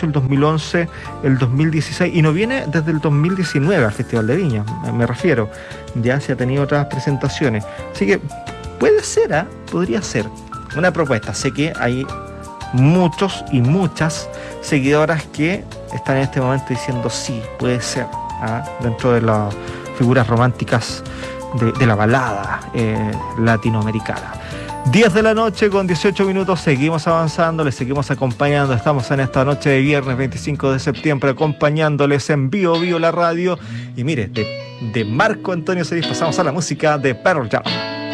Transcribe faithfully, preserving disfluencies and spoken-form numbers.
ocho, el dos mil once, el dos mil dieciséis, y no viene desde el dos mil diecinueve al Festival de Viña, me refiero. Ya se ha tenido otras presentaciones. Así que puede ser, ¿eh? Podría ser una propuesta. Sé que hay muchos y muchas seguidoras que están en este momento diciendo sí, puede ser, ¿eh? Dentro de las figuras románticas de, de la balada eh, latinoamericana. diez de la noche con dieciocho minutos, seguimos avanzando, les seguimos acompañando. Estamos en esta noche de viernes veinticinco de septiembre acompañándoles en Bio Bio la radio. Y mire, de, de Marco Antonio Solís pasamos a la música de Pearl Jam.